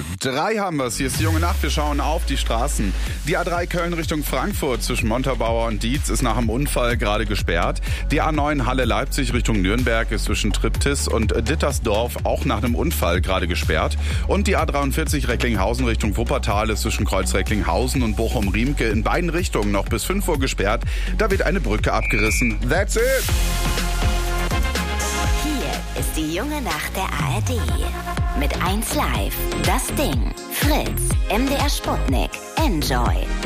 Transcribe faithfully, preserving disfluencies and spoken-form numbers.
Drei haben wir es. Hier ist die junge Nacht. Wir schauen auf die Straßen. Die A drei Köln Richtung Frankfurt zwischen Montabaur und Dietz ist nach einem Unfall gerade gesperrt. Die A neun Halle Leipzig Richtung Nürnberg ist zwischen Triptis und Dittersdorf auch nach einem Unfall gerade gesperrt. Und die A dreiundvierzig Recklinghausen Richtung Wuppertal ist zwischen Kreuz Recklinghausen und Bochum-Riemke in beiden Richtungen noch bis fünf Uhr gesperrt. Da wird eine Brücke abgerissen. That's it! Hier ist die junge Nacht der A R D. Mit eins Live, das Ding, Fritz, M D R Sputnik, Enjoy.